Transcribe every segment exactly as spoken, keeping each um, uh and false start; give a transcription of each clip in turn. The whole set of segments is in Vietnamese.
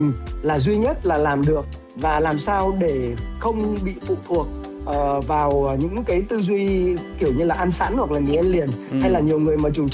là duy nhất là làm được, và làm sao để không bị phụ thuộc uh, vào những cái tư duy kiểu như là ăn sẵn hoặc là mì ăn liền. ừ. Hay là nhiều người mà dùng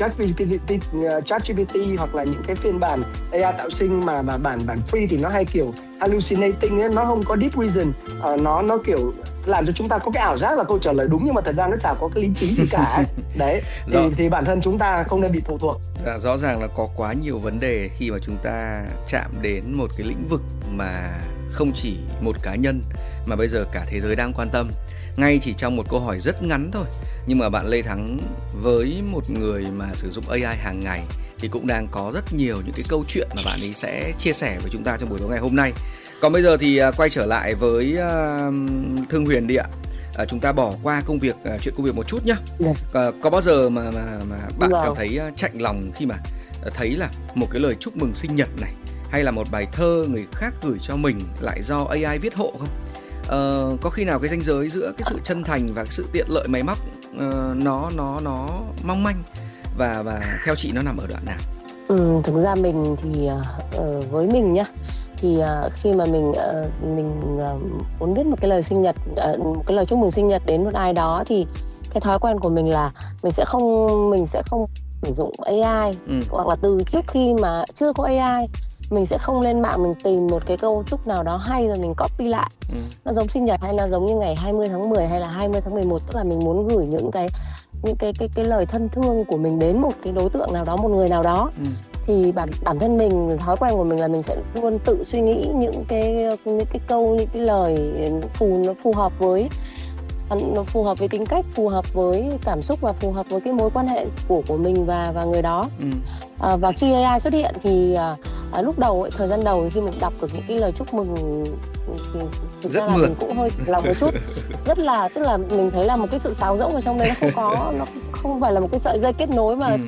ChatGPT hoặc là những cái phiên bản a i tạo sinh mà mà bản bản free thì nó hay kiểu hallucinating ấy, nó không có deep reason, uh, nó nó kiểu làm cho chúng ta có cái ảo giác là câu trả lời đúng nhưng mà thật ra nó chả có cái lý trí gì cả ấy. Đấy thì, thì bản thân chúng ta không nên bị phụ thuộc. Dạ, rõ ràng là có quá nhiều vấn đề khi mà chúng ta chạm đến một cái lĩnh vực mà không chỉ một cá nhân mà bây giờ cả thế giới đang quan tâm. Ngay chỉ trong một câu hỏi rất ngắn thôi, nhưng mà bạn Lê Thắng với một người mà sử dụng a i hàng ngày thì cũng đang có rất nhiều những cái câu chuyện mà bạn ấy sẽ chia sẻ với chúng ta trong buổi tối ngày hôm nay. Còn bây giờ thì quay trở lại với uh, Thương Huyền đi ạ. À, chúng ta bỏ qua công việc, uh, chuyện công việc một chút nhá. Yeah. À, có bao giờ mà mà, mà bạn wow. cảm thấy uh, chạnh lòng khi mà uh, thấy là một cái lời chúc mừng sinh nhật này, hay là một bài thơ người khác gửi cho mình lại do a i viết hộ không? Uh, có khi nào cái ranh giới giữa cái sự chân thành và cái sự tiện lợi máy móc uh, nó nó nó mong manh, và và theo chị nó nằm ở đoạn nào? Ừ, thực ra mình thì uh, với mình nhá, thì uh, khi mà mình uh, mình uh, muốn viết một cái lời sinh nhật, uh, một cái lời chúc mừng sinh nhật đến một ai đó, thì cái thói quen của mình là mình sẽ không mình sẽ không sử dụng a i. ừ. Hoặc là từ trước khi mà chưa có a i, mình sẽ không lên mạng mình tìm một cái câu chúc nào đó hay rồi mình copy lại. ừ. Nó giống sinh nhật hay nó giống như ngày hai mươi tháng mười hay là hai mươi tháng mười một, tức là mình muốn gửi những cái những cái cái cái lời thân thương của mình đến một cái đối tượng nào đó, một người nào đó. ừ. Thì bản bản thân mình, thói quen của mình là mình sẽ luôn tự suy nghĩ những cái những cái câu, những cái lời phù nó phù hợp với nó phù hợp với tính cách, phù hợp với cảm xúc và phù hợp với cái mối quan hệ của của mình và và người đó. ừ. à, và khi a i xuất hiện thì à, lúc đầu ấy, thời gian đầu khi mình đọc được những cái lời chúc mừng thì thực rất ra là mượt. Mình cũng hơi lòng một chút, rất là tức là mình thấy là một cái sự sáo rỗng ở trong đấy, nó không có nó không phải là một cái sợi dây kết nối mà. ừ.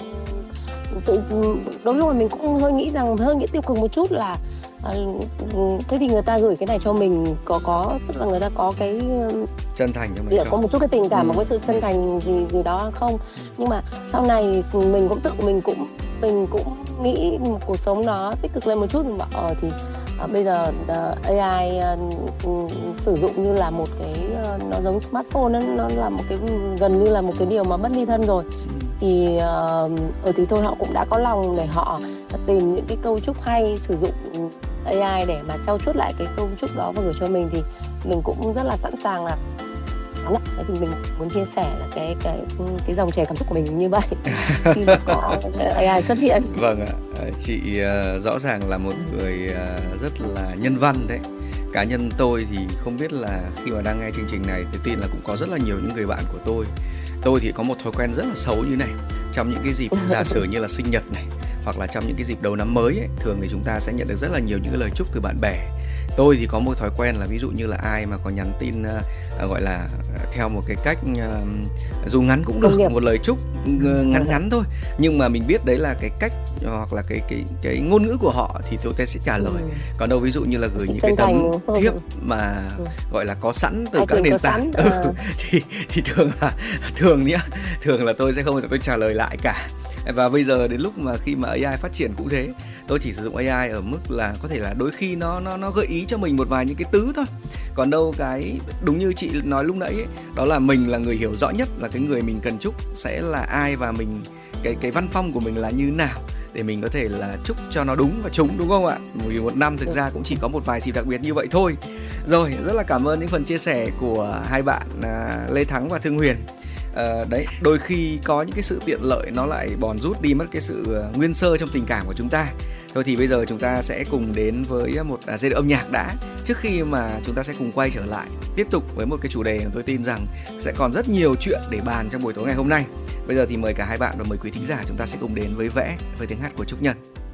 Tự, đôi lúc mà mình cũng hơi nghĩ rằng hơi nghĩ tiêu cực một chút là à, thế thì người ta gửi cái này cho mình có có tức là người ta có cái chân thành cho mình, có một chút cái tình cảm, ừ. một cái sự chân thành gì gì đó không. Nhưng mà sau này mình cũng tự mình cũng mình cũng nghĩ một cuộc sống nó tích cực lên một chút. Mình bảo ờ thì à, bây giờ uh, a i uh, sử dụng như là một cái uh, nó giống smartphone, nó, nó là một cái gần như là một cái điều mà bất ly thân rồi. ừ. Thì ở uh, thì thôi họ cũng đã có lòng để họ tìm những cái câu chúc hay, sử dụng a i để mà trau chuốt lại cái câu chúc đó và gửi cho mình, thì mình cũng rất là sẵn sàng là đó. Thì mình muốn chia sẻ là cái cái cái dòng chảy cảm xúc của mình như vậy khi mà có a i xuất hiện. Vâng ạ, chị uh, rõ ràng là một người uh, rất là nhân văn đấy. Cá nhân tôi thì không biết là khi mà đang nghe chương trình này thì tin là cũng có rất là nhiều những người bạn của tôi. Tôi thì có một thói quen rất là xấu như này. Trong những cái dịp giả sử như là sinh nhật này, hoặc là trong những cái dịp đầu năm mới ấy, thường thì chúng ta sẽ nhận được rất là nhiều những cái lời chúc từ bạn bè. Tôi thì có một thói quen là ví dụ như là ai mà có nhắn tin uh, gọi là uh, theo một cái cách uh, dù ngắn cũng được, một lời chúc uh, ngắn ngắn thôi, nhưng mà mình biết đấy là cái cách hoặc là cái cái cái ngôn ngữ của họ thì tôi sẽ trả lời. ừ. Còn đâu ví dụ như là gửi những cái tấm thiếp mà ừ. gọi là có sẵn từ Ai các nền tảng à. ừ, thì thì thường là thường nhá thường là tôi sẽ không bao giờ tôi trả lời lại cả. Và bây giờ đến lúc mà khi mà a i phát triển cũng thế, tôi chỉ sử dụng a i ở mức là có thể là đôi khi nó nó nó gợi ý cho mình một vài những cái tứ thôi. Còn đâu cái đúng như chị nói lúc nãy ấy, đó là mình là người hiểu rõ nhất là cái người mình cần chúc sẽ là ai, và mình cái cái văn phong của mình là như nào để mình có thể là chúc cho nó đúng và trúng, đúng không ạ? Vì một năm thực ra cũng chỉ có một vài dịp đặc biệt như vậy thôi. Rồi, rất là cảm ơn những phần chia sẻ của hai bạn à, Lê Thắng và Thương Huyền. À, đấy, đôi khi có những cái sự tiện lợi nó lại bòn rút đi mất cái sự uh, nguyên sơ trong tình cảm của chúng ta. Thôi thì bây giờ chúng ta sẽ cùng đến với một uh, giai điệu âm nhạc đã, trước khi mà chúng ta sẽ cùng quay trở lại tiếp tục với một cái chủ đề mà tôi tin rằng sẽ còn rất nhiều chuyện để bàn trong buổi tối ngày hôm nay. Bây giờ thì mời cả hai bạn và mời quý thính giả chúng ta sẽ cùng đến với Vẽ với tiếng hát của Trúc Nhân.